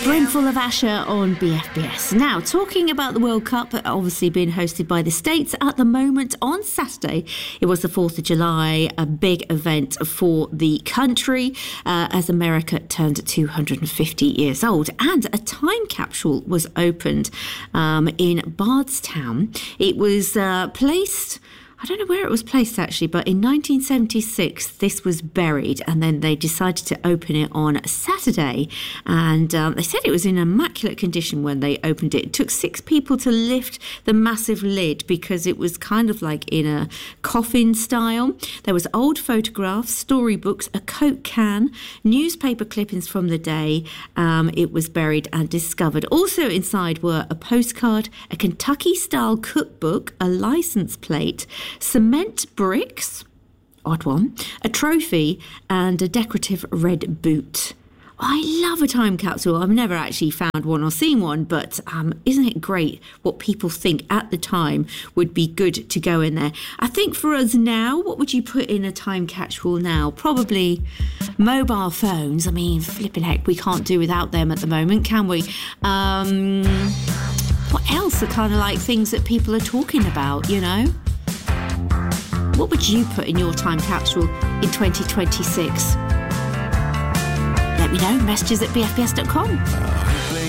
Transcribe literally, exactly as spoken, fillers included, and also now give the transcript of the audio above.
Brimful of Asher on B F B S. Now, talking about the World Cup, obviously being hosted by the States at the moment on Saturday. It was the fourth of July, a big event for the country uh, as America turned two hundred fifty years old. And a time capsule was opened um, in Bardstown. It was uh, placed... I don't know where it was placed actually, but in nineteen seventy-six this was buried, and then they decided to open it on Saturday, and um, they said it was in immaculate condition when they opened it. It took six people to lift the massive lid because it was kind of like in a coffin style. There was old photographs, storybooks, a Coke can, newspaper clippings from the day um, it was buried and discovered. Also inside were a postcard, a Kentucky-style cookbook, a license plate, cement bricks, odd one, a trophy, and a decorative red boot. I love a time capsule. I've never actually found one or seen one, but um, isn't it great what people think at the time would be good to go in there? I think for us now, what would you put in a time capsule now? Probably mobile phones. I mean, flipping heck, we can't do without them at the moment, can we? Um, what else are kind of like things that people are talking about, you know? What would you put in your time capsule in twenty twenty-six? Let me know. Messages at b f b s dot com.